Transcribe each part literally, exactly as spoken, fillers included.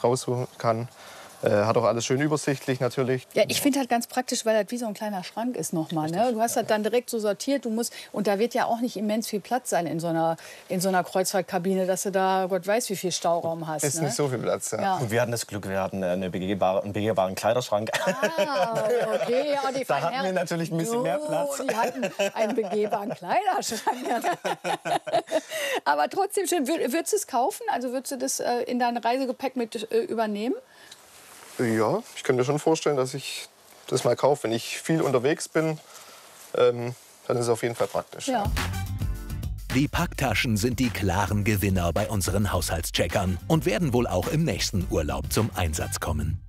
rausholen kann. Äh, hat auch alles schön übersichtlich natürlich. Ja, ich finde halt ganz praktisch, weil das wie so ein kleiner Schrank ist nochmal. Ne? Du hast das dann direkt so sortiert. Du musst, und da wird ja auch nicht immens viel Platz sein in so einer, in so einer Kreuzfahrtkabine, dass du da Gott weiß, wie viel Stauraum hast. Ist ne? nicht so viel Platz, ja. Ja. Und wir hatten das Glück, wir hatten eine begehbare, einen begehbaren Kleiderschrank. Ah, okay. Ja, die Da hatten wir natürlich ein bisschen oh, mehr Platz. Die hatten einen begehbaren Kleiderschrank. Aber trotzdem schön. Würdest du es kaufen? Also würdest du das äh, in dein Reisegepäck mit äh, übernehmen? Ja, ich könnte mir schon vorstellen, dass ich das mal kaufe. Wenn ich viel unterwegs bin, ähm, dann ist es auf jeden Fall praktisch. Ja. Die Packtaschen sind die klaren Gewinner bei unseren Haushaltscheckern und werden wohl auch im nächsten Urlaub zum Einsatz kommen.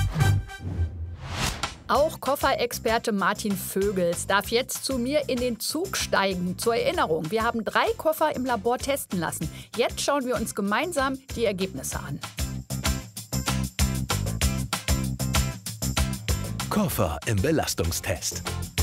Auch Kofferexperte Martin Vögels darf jetzt zu mir in den Zug steigen. Zur Erinnerung, wir haben drei Koffer im Labor testen lassen. Jetzt schauen wir uns gemeinsam die Ergebnisse an. Koffer im Belastungstest.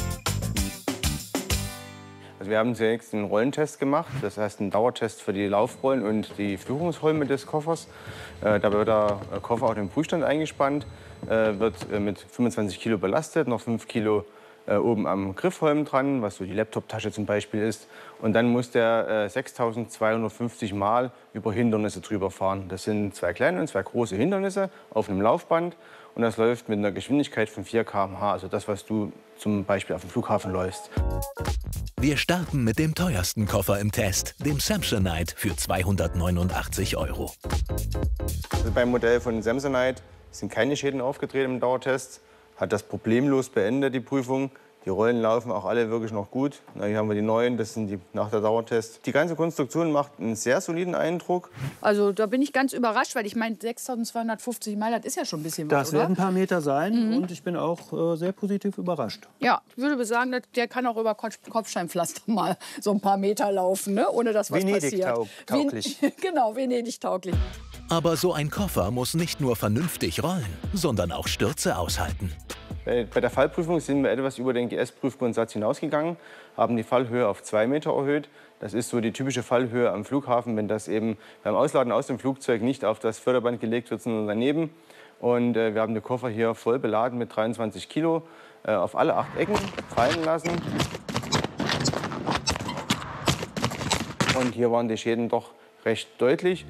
Also wir haben zunächst einen Rollentest gemacht, das heißt einen Dauertest für die Laufrollen und die Führungsräume des Koffers. Äh, da wird der Koffer auf den Prüfstand eingespannt, äh, wird äh, mit fünfundzwanzig Kilo belastet, noch fünf Kilo äh, oben am Griffholm dran, was so die Laptoptasche zum Beispiel ist. Und dann muss der äh, sechstausendzweihundertfünfzig Mal über Hindernisse drüber fahren. Das sind zwei kleine und zwei große Hindernisse auf einem Laufband. Und das läuft mit einer Geschwindigkeit von vier Kilometer pro Stunde, also das, was du zum Beispiel auf dem Flughafen läufst. Wir starten mit dem teuersten Koffer im Test, dem Samsonite für zweihundertneunundachtzig Euro. Also beim Modell von Samsonite sind keine Schäden aufgetreten im Dauertest, hat das problemlos beendet, die Prüfung. Die Rollen laufen auch alle wirklich noch gut. Na, hier haben wir die neuen, das sind die nach der Dauertest. Die ganze Konstruktion macht einen sehr soliden Eindruck. Also da bin ich ganz überrascht, weil ich meine, sechstausendzweihundertfünfzig Mal, das ist ja schon ein bisschen was, Das oder? werden ein paar Meter sein Mhm. und ich bin auch äh, sehr positiv überrascht. Ja, ich würde sagen, der kann auch über Kopf- Kopfsteinpflaster mal so ein paar Meter laufen, ne? Ohne dass was passiert. Venedig-tauglich. Ven genau, Venedig-tauglich. Aber so ein Koffer muss nicht nur vernünftig rollen, sondern auch Stürze aushalten. Bei der Fallprüfung sind wir etwas über den G S-Prüfgrundsatz hinausgegangen, haben die Fallhöhe auf zwei Meter erhöht. Das ist so die typische Fallhöhe am Flughafen, wenn das eben beim Ausladen aus dem Flugzeug nicht auf das Förderband gelegt wird, sondern daneben. Und äh, wir haben den Koffer hier voll beladen mit dreiundzwanzig Kilo äh, auf alle acht Ecken fallen lassen. Und hier waren die Schäden doch recht deutlich.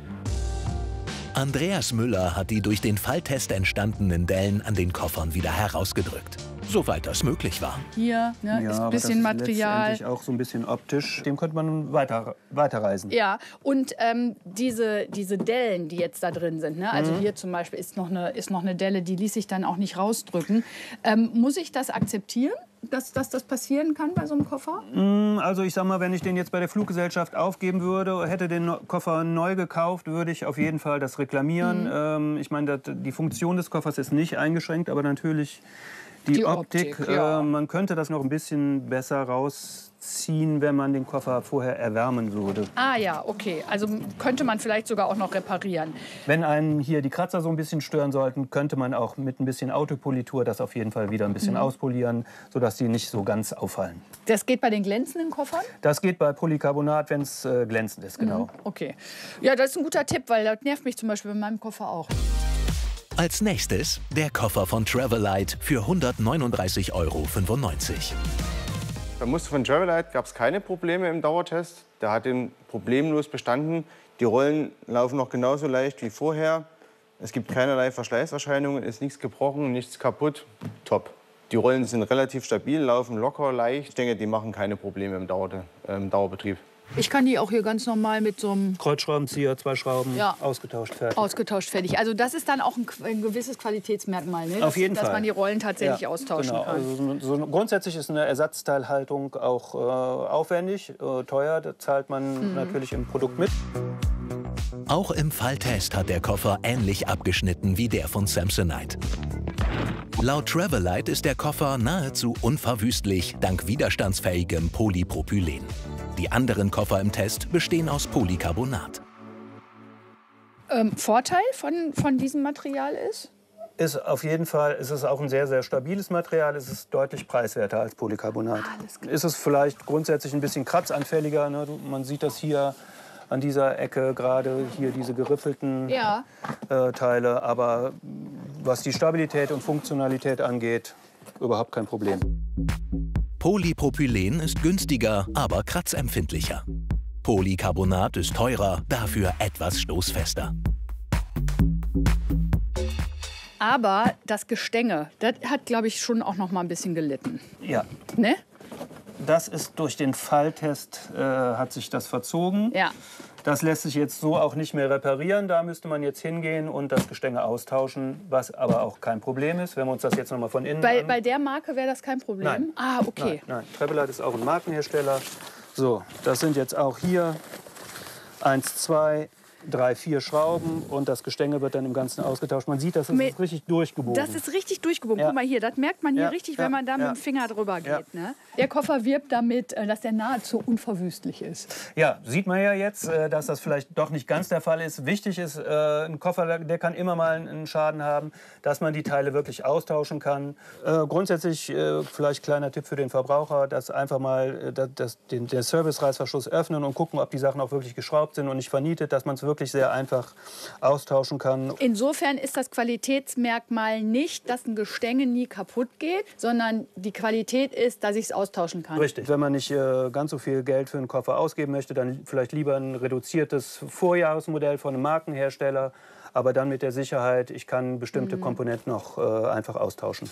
Andreas Müller hat die durch den Falltest entstandenen Dellen an den Koffern wieder herausgedrückt, soweit das möglich war. Hier ne, Ja, ist ein aber bisschen das Material. letztendlich auch so ein bisschen optisch. Dem könnte man weiter, weiterreisen. Ja, und ähm, diese, diese Dellen, die jetzt da drin sind, ne? Also Mhm. hier zum Beispiel ist noch, eine, ist noch eine Delle, die ließ sich dann auch nicht rausdrücken. Ähm, muss ich das akzeptieren, dass, dass das passieren kann bei so einem Koffer? Mm, Also ich sag mal, wenn ich den jetzt bei der Fluggesellschaft aufgeben würde, hätte den No- Koffer neu gekauft, würde ich auf jeden Fall das reklamieren. Mhm. Ähm, ich meine, das- die Funktion des Koffers ist nicht eingeschränkt, aber natürlich die, Die Optik. Optik, ja. äh, man könnte das noch ein bisschen besser rausziehen, wenn man den Koffer vorher erwärmen würde. Ah ja, okay. Also könnte man vielleicht sogar auch noch reparieren. Wenn einen hier die Kratzer so ein bisschen stören sollten, könnte man auch mit ein bisschen Autopolitur das auf jeden Fall wieder ein bisschen Mhm. auspolieren, sodass die nicht so ganz auffallen. Das geht bei den glänzenden Koffern? Das geht bei Polycarbonat, wenn es äh, glänzend ist, genau. Mhm, okay. Ja, das ist ein guter Tipp, weil das nervt mich zum Beispiel bei meinem Koffer auch. Als nächstes der Koffer von Travelite für hundertneununddreißig Euro fünfundneunzig. Beim Muster von Travelite gab es keine Probleme im Dauertest. Der hat den problemlos bestanden. Die Rollen laufen noch genauso leicht wie vorher. Es gibt keinerlei Verschleißerscheinungen, ist nichts gebrochen, nichts kaputt. Top. Die Rollen sind relativ stabil, laufen locker, leicht. Ich denke, die machen keine Probleme im, Dauer, äh, im Dauerbetrieb. Ich kann die auch hier ganz normal mit so einem Kreuzschraubenzieher, zwei Schrauben, Ja. ausgetauscht, fertig. ausgetauscht fertig. Also das ist dann auch ein, ein gewisses Qualitätsmerkmal, ne? Auf jeden dass, Fall. Dass man die Rollen tatsächlich Ja, austauschen genau. kann. Also so, so, grundsätzlich ist eine Ersatzteilhaltung auch äh, aufwendig, äh, teuer. Da zahlt man Mhm. natürlich im Produkt mit. Auch im Falltest hat der Koffer ähnlich abgeschnitten wie der von Samsonite. Laut Travelite ist der Koffer nahezu unverwüstlich dank widerstandsfähigem Polypropylen. Die anderen Koffer im Test bestehen aus Polycarbonat. Ähm, Vorteil von, von diesem Material ist? Ist auf jeden Fall, ist es auch ein sehr, sehr stabiles Material. Es ist deutlich preiswerter als Polycarbonat. Ist es vielleicht grundsätzlich ein bisschen kratzanfälliger. Ne? Man sieht das hier an dieser Ecke, gerade hier diese geriffelten Ja. äh, Teile. Aber was die Stabilität und Funktionalität angeht, überhaupt kein Problem. Polypropylen ist günstiger, aber kratzempfindlicher. Polycarbonat ist teurer, dafür etwas stoßfester. Aber das Gestänge, das hat, glaube ich, schon auch noch mal ein bisschen gelitten. Ja. Ne? Das ist durch den Falltest äh, hat sich das verzogen. Ja. Das lässt sich jetzt so auch nicht mehr reparieren. Da müsste man jetzt hingehen und das Gestänge austauschen, was aber auch kein Problem ist, wenn wir uns das jetzt noch mal von innen Bei, an... bei der Marke wäre das kein Problem? Nein. Ah, okay. Nein, nein. Travelite ist auch ein Markenhersteller. So, das sind jetzt auch hier eins, zwei, drei, vier Schrauben und das Gestänge wird dann im Ganzen ausgetauscht. Man sieht, das ist Mit- richtig durchgebogen. Das ist richtig durchgebogen. Ja. Guck mal hier, das merkt man hier Ja, richtig, ja, wenn man da mit ja. dem Finger drüber geht. Ja. Ne? Der Koffer wirbt damit, äh, dass der nahezu unverwüstlich ist. Ja, sieht man ja jetzt, äh, dass das vielleicht doch nicht ganz der Fall ist. Wichtig ist, äh, ein Koffer, der kann immer mal einen Schaden haben, dass man die Teile wirklich austauschen kann. Äh, Grundsätzlich, äh, vielleicht kleiner Tipp für den Verbraucher, dass einfach mal äh, das, das, den, den Service-Reißverschluss öffnen und gucken, ob die Sachen auch wirklich geschraubt sind und nicht vernietet, dass man es wirklich sehr einfach austauschen kann. Insofern ist das Qualitätsmerkmal nicht, dass ein Gestänge nie kaputt geht, sondern die Qualität ist, dass ich es austauschen kann. Richtig. Wenn man nicht äh, ganz so viel Geld für einen Koffer ausgeben möchte, dann vielleicht lieber ein reduziertes Vorjahresmodell von einem Markenhersteller, aber dann mit der Sicherheit, ich kann bestimmte Komponenten noch äh, einfach austauschen.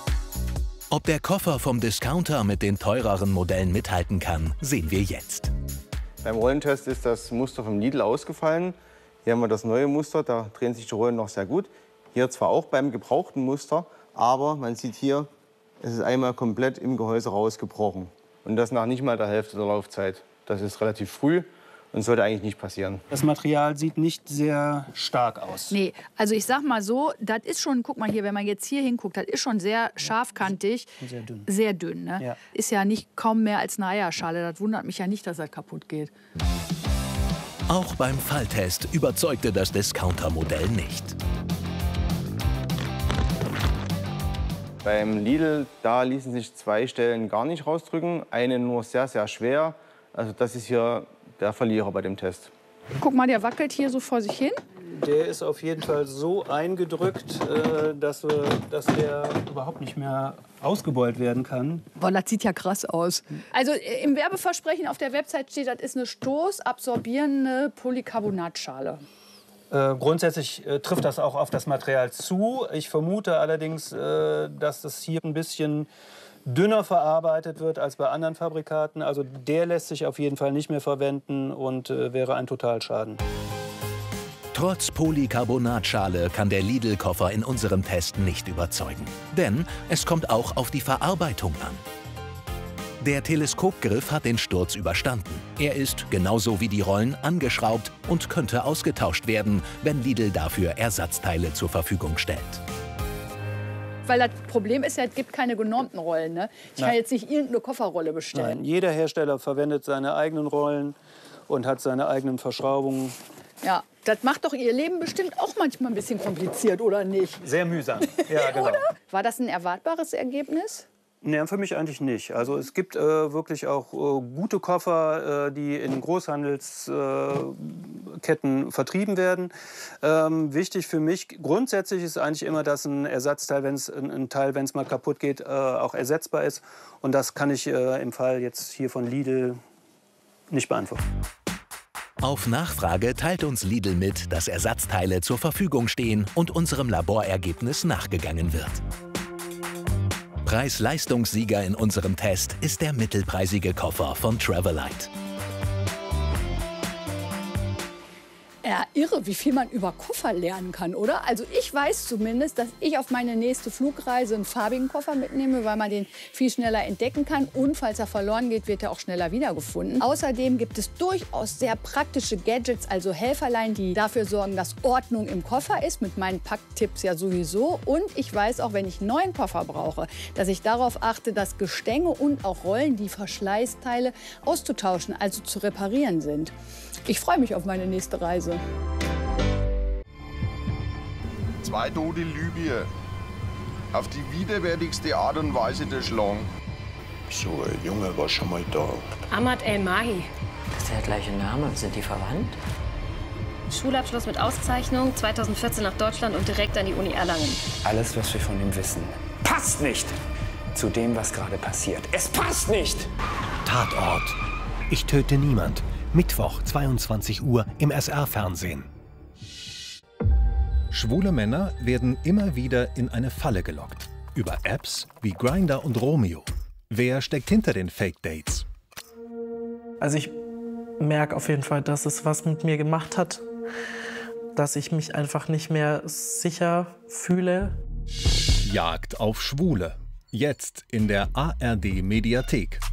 Ob der Koffer vom Discounter mit den teureren Modellen mithalten kann, sehen wir jetzt. Beim Rollentest ist das Muster vom Lidl ausgefallen. Hier haben wir das neue Muster, da drehen sich die Rollen noch sehr gut. Hier zwar auch beim gebrauchten Muster, aber man sieht hier, es ist einmal komplett im Gehäuse rausgebrochen. Und das nach nicht mal der Hälfte der Laufzeit. Das ist relativ früh und sollte eigentlich nicht passieren. Das Material sieht nicht sehr stark aus. Nee, also ich sag mal so, das ist schon, guck mal hier, wenn man jetzt hier hinguckt, das ist schon sehr scharfkantig. Sehr dünn. Sehr dünn, ne? Ja. Ist ja nicht kaum mehr als eine Eierschale. Das wundert mich ja nicht, dass das kaputt geht. Auch beim Falltest überzeugte das Discounter-Modell nicht. Beim Lidl, da ließen sich zwei Stellen gar nicht rausdrücken. Eine nur sehr, sehr schwer. Also das ist hier der Verlierer bei dem Test. Guck mal, der wackelt hier so vor sich hin. Der ist auf jeden Fall so eingedrückt, äh, dass, wir, dass der überhaupt nicht mehr ausgebeult werden kann. Boah, das sieht ja krass aus. Also äh, im Werbeversprechen auf der Website steht, das ist eine stoßabsorbierende Polycarbonatschale. Äh, grundsätzlich äh, trifft das auch auf das Material zu. Ich vermute allerdings, äh, dass das hier ein bisschen dünner verarbeitet wird als bei anderen Fabrikaten. Also der lässt sich auf jeden Fall nicht mehr verwenden und äh, wäre ein Totalschaden. Trotz Polycarbonatschale kann der Lidl-Koffer in unserem Test nicht überzeugen. Denn es kommt auch auf die Verarbeitung an. Der Teleskopgriff hat den Sturz überstanden. Er ist, genauso wie die Rollen, angeschraubt und könnte ausgetauscht werden, wenn Lidl dafür Ersatzteile zur Verfügung stellt. Weil das Problem ist ja, es gibt keine genormten Rollen. Ne? Ich kann Nein. jetzt nicht irgendeine Kofferrolle bestellen. Nein, jeder Hersteller verwendet seine eigenen Rollen und hat seine eigenen Verschraubungen. Ja, das macht doch Ihr Leben bestimmt auch manchmal ein bisschen kompliziert, oder nicht? Sehr mühsam. Ja, genau. War das ein erwartbares Ergebnis? Nee, für mich eigentlich nicht. Also es gibt äh, wirklich auch äh, gute Koffer, äh, die in Großhandelsketten äh, vertrieben werden. Ähm, wichtig für mich grundsätzlich ist eigentlich immer, dass ein Ersatzteil, wenn es ein, ein Teil, wenn es mal kaputt geht, äh, auch ersetzbar ist. Und das kann ich äh, im Fall jetzt hier von Lidl nicht beantworten. Auf Nachfrage teilt uns Lidl mit, dass Ersatzteile zur Verfügung stehen und unserem Laborergebnis nachgegangen wird. Preis-Leistungssieger in unserem Test ist der mittelpreisige Koffer von Travelite. Ja, irre, wie viel man über Koffer lernen kann, oder? Also ich weiß zumindest, dass ich auf meine nächste Flugreise einen farbigen Koffer mitnehme, weil man den viel schneller entdecken kann. Und falls er verloren geht, wird er auch schneller wiedergefunden. Außerdem gibt es durchaus sehr praktische Gadgets, also Helferlein, die dafür sorgen, dass Ordnung im Koffer ist. Mit meinen Packtipps ja sowieso. Und ich weiß auch, wenn ich einen neuen Koffer brauche, dass ich darauf achte, dass Gestänge und auch Rollen, die Verschleißteile auszutauschen, also zu reparieren sind. Ich freue mich auf meine nächste Reise. Zwei Tote in Libyen. Auf die widerwärtigste Art und Weise erschlagen. So ein Junge war schon mal da. Ahmad El Mahi. Das ist der gleiche Name. Sind die verwandt? Schulabschluss mit Auszeichnung, zweitausendvierzehn nach Deutschland und direkt an die Uni Erlangen. Alles, was wir von ihm wissen, passt nicht zu dem, was gerade passiert. Es passt nicht! Tatort. Ich töte niemand. Mittwoch, zweiundzwanzig Uhr im S R-Fernsehen. Schwule Männer werden immer wieder in eine Falle gelockt. Über Apps wie Grindr und Romeo. Wer steckt hinter den Fake-Dates? Also ich merke auf jeden Fall, dass es was mit mir gemacht hat. Dass ich mich einfach nicht mehr sicher fühle. Jagd auf Schwule. Jetzt in der A R D-Mediathek.